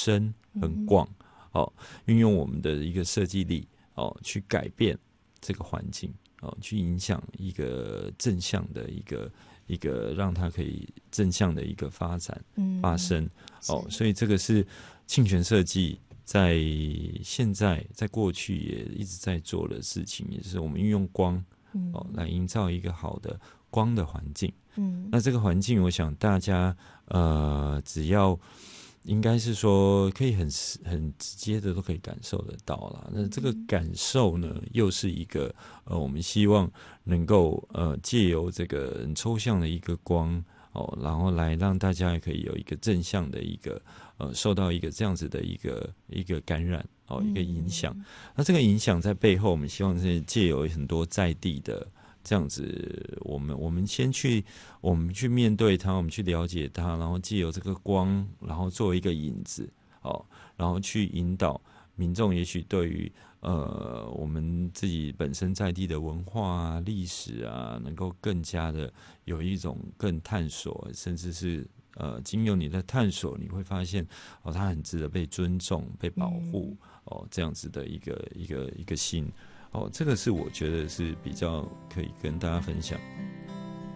深很广，运用我们的一个设计力，去改变这个环境，去影响一个正向的一个让它可以正向的一个发展发生，所以这个是沁泉设计在现在在过去也一直在做的事情，也是我们运用光来营造一个好的光的环境。那这个环境我想大家只要应该是说可以很直接的都可以感受得到啦。那这个感受呢，又是一个我们希望能够借由这个很抽象的一个光然后来让大家也可以有一个正向的一个受到一个这样子的一个感染一个影响。那这个影响在背后，我们希望是借由很多在地的这样子，我们先去面对它，我们去了解它，然后借由这个光，然后作为一个引子然后去引导民众，也许对于我们自己本身在地的文化啊、历史啊，能够更加的有一种更探索，甚至是经由你的探索，你会发现它很值得被尊重、被保护这样子的一个心。这个是我觉得是比较可以跟大家分享。